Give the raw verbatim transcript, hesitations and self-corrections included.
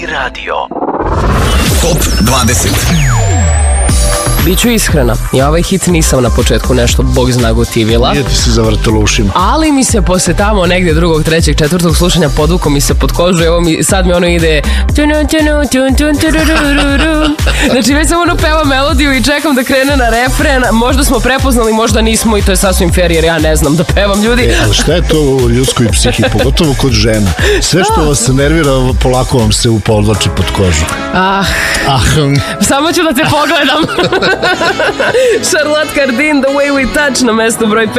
Radio. Top dvadeset. Biću iskrena, ja ovaj hit nisam na početku nešto bog zna gotivila. Nije ti se zavrtalo ušima. Ali mi se posle tamo negdje drugog, trećeg, četvrtog slušanja podvuko mi se pod kožu. Evo mi, sad mi ono ide... Znači već sam ono peva melodiju i čekam da krene na refren. Možda smo prepoznali, možda nismo i to je sasvim fair jer ja ne znam da pevam, ljudi. E, ali šta je to u ljudskoj psihi, pogotovo kod žena? Sve što vas nervira, polako vam se upodlači pod kožu. Ah, Ah, samo ću da te pogledam. Charlotte Cardin, The Way We Touch na mesto broj pet.